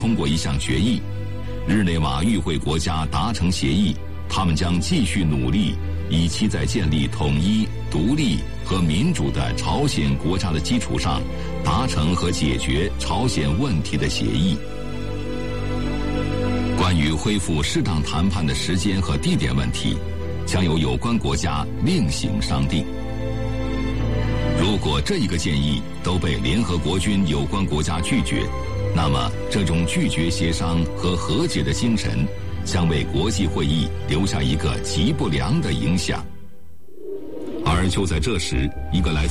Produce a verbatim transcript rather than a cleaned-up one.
通过一项决议，日内瓦与会国家达成协议，他们将继续努力，以期在建立统一、独立和民主的朝鲜国家的基础上，达成和解决朝鲜问题的协议。关于恢复适当谈判的时间和地点问题，将由有关国家另行商定。如果这一个建议都被联合国军有关国家拒绝，那么这种拒绝协商和和解的精神将为国际会议留下一个极不良的影响。而就在这时，一个来自